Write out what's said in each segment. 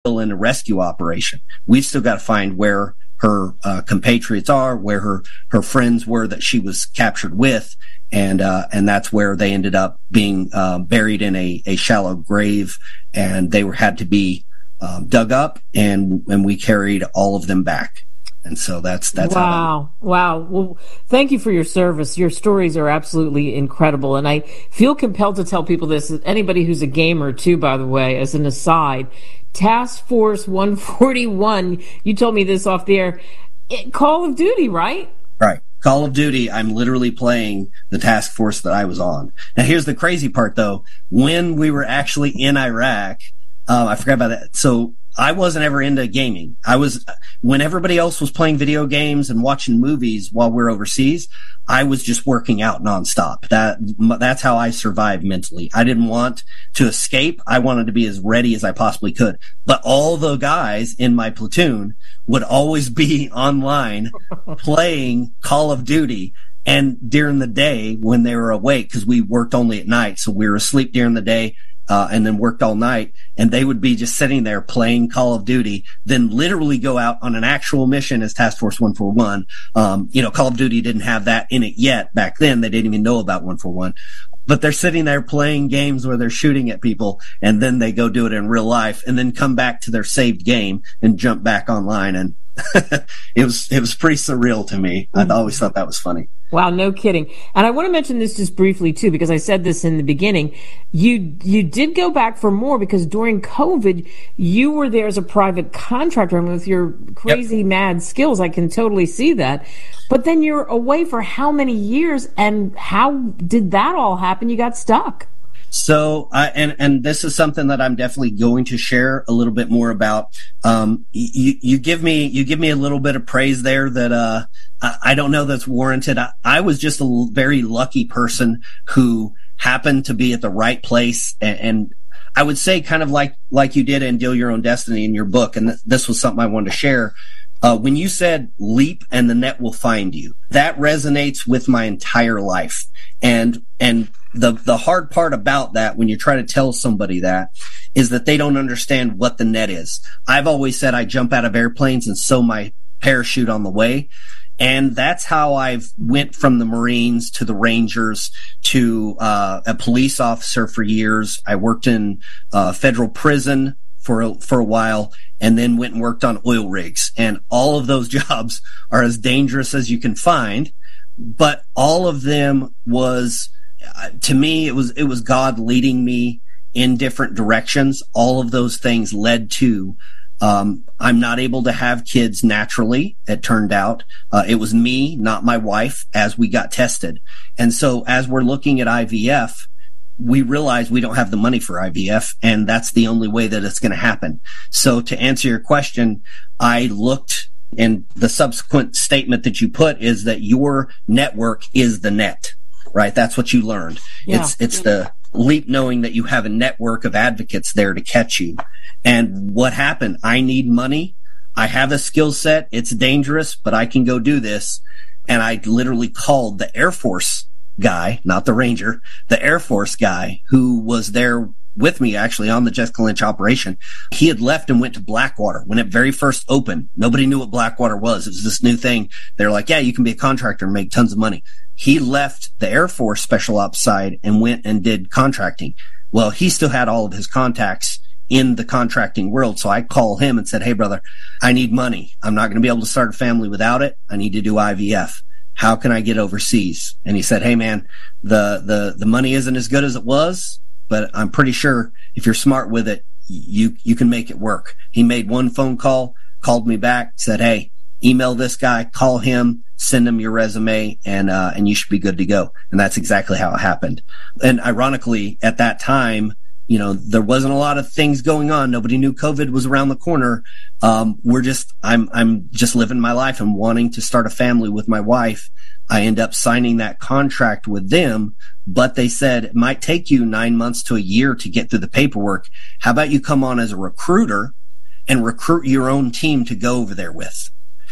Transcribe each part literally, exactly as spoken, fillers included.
still in a rescue operation. We've still got to find where her uh, compatriots are, where her, her friends were that she was captured with. And, uh, and that's where they ended up being, uh, buried in a, a shallow grave, and they were, had to be, um, dug up, and, and we carried all of them back. And so that's, that's wow. how that Wow. Well, thank you for your service. Your stories are absolutely incredible. And I feel compelled to tell people this, anybody who's a gamer too, by the way, as an aside, Task Force one forty-one, you told me this off the air, Call of Duty, right? Right. Call of Duty, I'm literally playing the task force that I was on. Now, here's the crazy part, though. When we were actually in Iraq, uh, I forgot about that. So I wasn't ever into gaming. I was, when everybody else was playing video games and watching movies while we're overseas, I was just working out nonstop. That, that's how I survived mentally. I didn't want to escape. I wanted to be as ready as I possibly could. But all the guys in my platoon would always be online playing Call of Duty. And during the day when they were awake, because we worked only at night, so we were asleep during the day, Uh, and then worked all night, and they would be just sitting there playing Call of Duty, then literally go out on an actual mission as Task Force one forty-one. Um, you know, Call of Duty didn't have that in it yet. Back then, they didn't even know about one forty-one. But they're sitting there playing games where they're shooting at people, and then they go do it in real life, and then come back to their saved game and jump back online. And it was, it was pretty surreal to me. I always thought that was funny. Wow, no kidding. And I want to mention this just briefly too, because I said this in the beginning. You you did go back for more, because during COVID, you were there as a private contractor, and with your crazy yep. mad skills, I can totally see that. But then you're away for how many years, and how did that all happen? You got stuck. So, uh, and, and this is something that I'm definitely going to share a little bit more about. Um, you, you give me, you give me a little bit of praise there that, uh, I, I don't know that's warranted. I, I was just a l- very lucky person who happened to be at the right place. And, and I would say kind of like, like you did in Deal Your Own Destiny in your book. And th- this was something I wanted to share. Uh, when you said leap and the net will find you, that resonates with my entire life. And, and the, the hard part about that, when you try to tell somebody that, is that they don't understand what the net is. I've always said I jump out of airplanes and sew my parachute on the way. And that's how I've went from the Marines to the Rangers to, uh, a police officer for years. I worked in, uh, federal prison for a, for a while, and then went and worked on oil rigs. And all of those jobs are as dangerous as you can find, but all of them was, uh, to me, it was, it was God leading me in different directions. All of those things led to, um, I'm not able to have kids naturally, it turned out. Uh, it was me, not my wife, as we got tested. And so as we're looking at I V F, we realize we don't have the money for I V F, and that's the only way that it's going to happen. So to answer your question, I looked, and the subsequent statement that you put is that your network is the net, right? That's what you learned. Yeah. It's, it's the leap knowing that you have a network of advocates there to catch you. And what happened? I need money. I have a skill set. It's dangerous, but I can go do this. And I literally called the Air Force guy, not the Ranger, the Air Force guy who was there with me actually on the Jessica Lynch operation. He had left and went to Blackwater when it very first opened. Nobody knew what Blackwater was. It was this new thing. They're like, yeah, you can be a contractor and make tons of money. He left the Air Force Special Ops side and went and did contracting. Well, he still had all of his contacts in the contracting world. So I called him and said, hey, brother, I need money. I'm not going to be able to start a family without it. I need to do I V F. How can I get overseas? And he said, hey, man, the, the, the money isn't as good as it was, but I'm pretty sure if you're smart with it, you, you can make it work. He made one phone call, called me back, said, hey, email this guy, call him, send him your resume, and, uh, and you should be good to go. And that's exactly how it happened. And ironically, at that time, you know, there wasn't a lot of things going on. Nobody knew COVID was around the corner. Um, we're just, I'm, I'm just living my life and wanting to start a family with my wife. I end up signing that contract with them, but they said it might take you nine months to a year to get through the paperwork. How about you come on as a recruiter and recruit your own team to go over there with?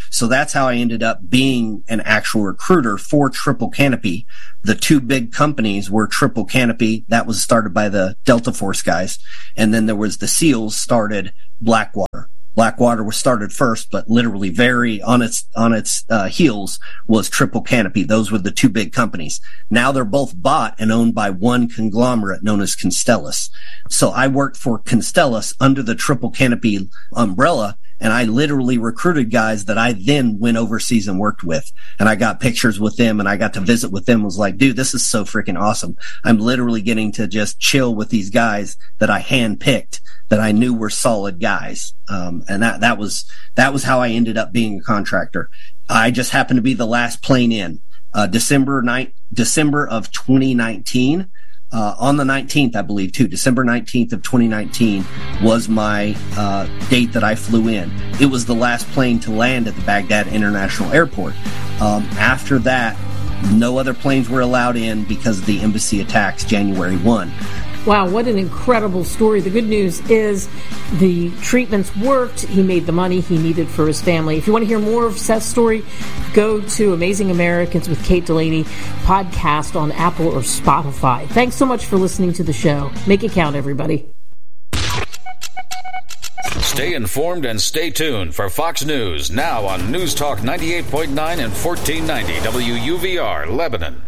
So that's how I ended up being an actual recruiter for Triple Canopy. The two big companies were Triple Canopy, that was started by the Delta Force guys, and then there was the SEALs started Blackwater. Blackwater was started first, but literally very on its on its uh, heels was Triple Canopy. Those were the two big companies. Now they're both bought and owned by one conglomerate known as Constellus. So I worked for Constellus under the Triple Canopy umbrella, and I literally recruited guys that I then went overseas and worked with. And I got pictures with them, and I got to visit with them. I was like, dude, this is so freaking awesome. I'm literally getting to just chill with these guys that I handpicked, that I knew were solid guys. Um, and that, that was, that was how I ended up being a contractor. I just happened to be the last plane in, uh, December ninth, December of twenty nineteen. Uh, on the nineteenth, I believe too, December nineteenth of twenty nineteen was my, uh, date that I flew in. It was the last plane to land at the Baghdad International Airport. Um, after that, no other planes were allowed in because of the embassy attacks January first. Wow, what an incredible story. The good news is the treatments worked. He made the money he needed for his family. If you want to hear more of Seth's story, go to Amazing Americans with Kate Delaney podcast on Apple or Spotify. Thanks so much for listening to the show. Make it count, everybody. Stay informed and stay tuned for Fox News now on News Talk ninety-eight point nine and fourteen ninety W U V R Lebanon.